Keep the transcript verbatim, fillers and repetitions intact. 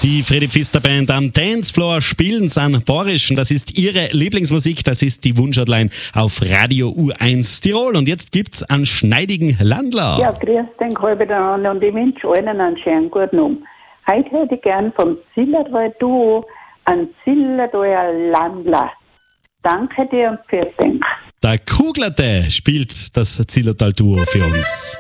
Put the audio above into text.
Die Fredi Pfister Band am Dancefloor spielen San Borischen. Das ist ihre Lieblingsmusik, das ist die Wunschhotline auf Radio U eins Tirol. Und jetzt gibt's einen schneidigen Landler. Ja, grüß den Kalbedan und ich wünsche allen einen schönen guten Abend. Heute hätte ich gern vom Zillertal Duo einen Zillertaler Landler. Danke dir und für den. Der Kuglerte spielt das Zillertal Duo für uns.